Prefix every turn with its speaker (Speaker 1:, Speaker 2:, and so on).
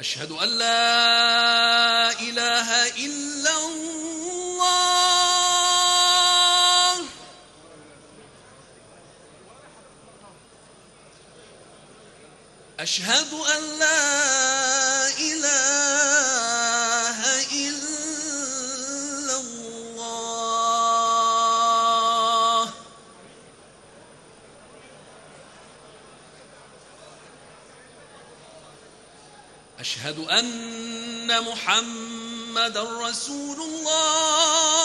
Speaker 1: أشهد أن لا إله إلا الله. أشهد أن لا إله إلا الله. أشهد أن محمدًا رسول الله.